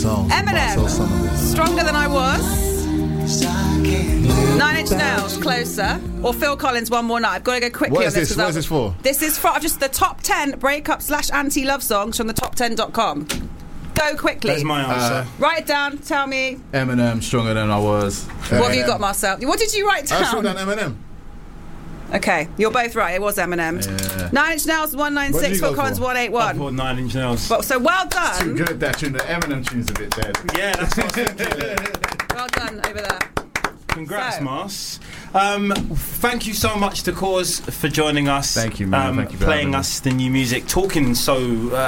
sounds. Eminem, Stronger Than I Was. 9 Inch Nails, Closer. Or Phil Collins, One More Night. I've got to go quickly What on is this. this? What is this for? This is for just the top 10 breakup / anti-love songs from the top10.com. Go quickly. That's my answer. Write it down. Tell me. Eminem, Stronger Than I Was. What have you got, Marcel? What did you write down? I wrote down Eminem. Okay, you're both right. It was Eminem. Yeah. 9 Inch Nails, What 196. did you Phil go Collins, for? I 181. thought 9 Inch Nails. Well, so well Too done. good, that tune. The Eminem tune's a bit dead. Yeah, that's what I was thinking. Well done over there. Congrats, So- Mars. Thank you so much to Cause for joining us. Thank you, man. Thank you for playing having me. us the new music, talking so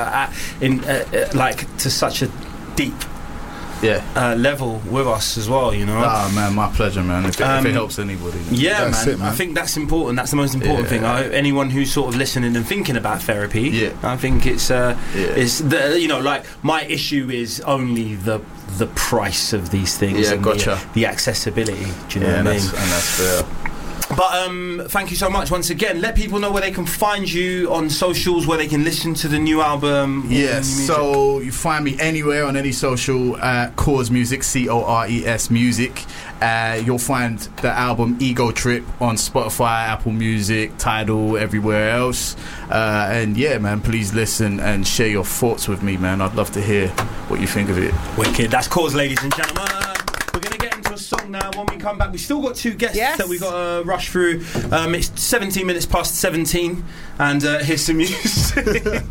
like to such a deep level with us as well. You know. Ah, man, my pleasure, man. If it helps anybody. Yeah, That's man. it, man. I think that's important. That's the most important thing. Anyone who's sort of listening and thinking about therapy, I think it's the, you know, like my issue is only the price of these things. Yeah, and gotcha. the accessibility. Do you know what I mean? And that's fair. But thank you so much once again. Let people know where they can find you on socials, where they can listen to the new album. Yes, so you find me anywhere on any social Cause Music, CORES Music. You'll find the album Ego Trip on Spotify, Apple Music, Tidal, everywhere else. And yeah, man, please listen and share your thoughts with me, man. I'd love to hear what you think of it. Wicked. That's Cause, ladies and gentlemen. We're going to get into a song now. When we come back, we've still got two guests that we've got to rush through. It's 17 minutes past 17, and here's some music.